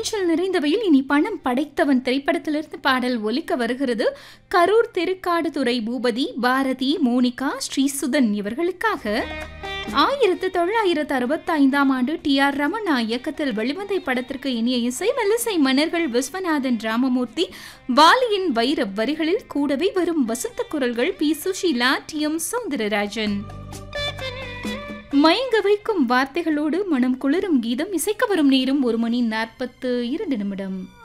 துணிச்சல் நிறைந்தவையில் இனி பணம் படைத்தவன் திரைப்படத்திலிருந்து பாடல் ஒலிக்க வருகிறது. கரூர் திருக்காடுதுறை பூபதி, பாரதி, மோனிகா, ஸ்ரீசுதன் இவர்களுக்காக 1965ஆம் ஆண்டு டி.ஆர். ரமணா இயக்கத்தில் வெளிவந்த படத்திற்கு இனிய இசை மெல்லிசை மன்னர்கள் விஸ்வநாதன் ராமமூர்த்தி, வாலியின் வைர வரிகளில் கூடவே வரும் வசந்த குரல்கள் பி. சுஷீலா, டி.எம். சௌந்தரராஜன். மயங்க வைக்கும் வார்த்தைகளோடு மனம் குளிரும் கீதம் இசைக்க வரும் நேரம் 1 மணி 42 நிமிடம்.